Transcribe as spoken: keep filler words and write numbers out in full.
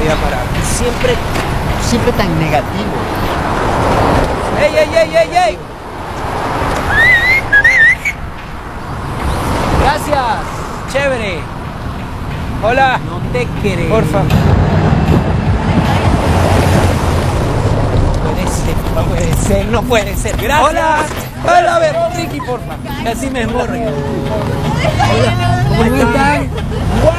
vida para siempre, siempre tan negativo. ¡Ey, ey, ey, ey, ey! Gracias, chévere. Hola. No te creo. Porfa. No puede ser, no puede ser, no puede ser. Gracias. Hola. Hola, a ver, Ricky, porfa. Que así me esmorren. Hola, ¿cómo están?